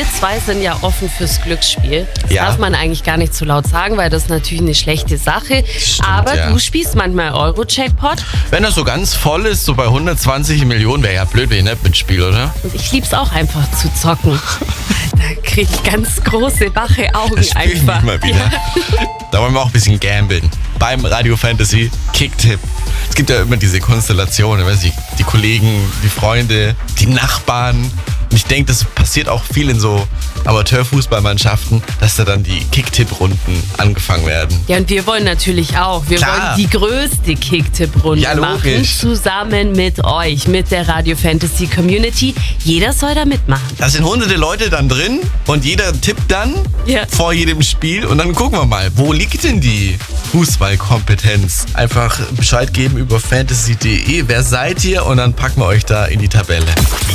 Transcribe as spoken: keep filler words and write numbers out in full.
wir zwei sind ja offen fürs Glücksspiel. Das Ja. darf man eigentlich gar nicht zu laut sagen, weil das ist natürlich eine schlechte Sache. Stimmt, Aber ja. du spielst manchmal Euro-Jackpot Wenn er so ganz voll ist, so bei hundertzwanzig Millionen, wäre ja blöd, wenn ich nicht mitspiele, oder? und ich lieb's auch einfach zu zocken. Da krieg ich ganz große, wache Augen Das spiel ich einfach. nicht mal wieder. Ja. Da wollen wir auch ein bisschen gambeln. Beim Radio Fantasy Kicktipp. Es gibt ja immer diese Konstellationen, weiß ich, die Kollegen, die Freunde, die Nachbarn. Und ich denke, das passiert auch viel in so Amateurfußballmannschaften, dass da dann die Kicktipp-Runden angefangen werden. Ja, und wir wollen natürlich auch. Wir Klar. wollen die größte Kicktipp-Runde Ja, machen. logisch. Zusammen mit euch, mit der Radio Fantasy Community. Jeder soll da mitmachen. Da sind hunderte Leute dann drin und jeder tippt dann Ja. vor jedem Spiel und dann gucken wir mal, wo liegt denn die Fußballkompetenz? Einfach Bescheid geben über fantasy punkt de, wer seid ihr, und dann packen wir euch da in die Tabelle.